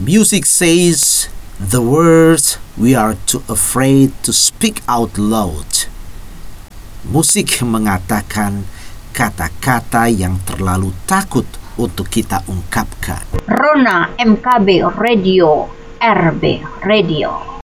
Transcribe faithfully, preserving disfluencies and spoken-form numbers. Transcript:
Music says the words we are too afraid to speak out loud. Musik mengatakan kata-kata yang terlalu takut untuk kita ungkapkan. Rona M K B Radio, R B Radio.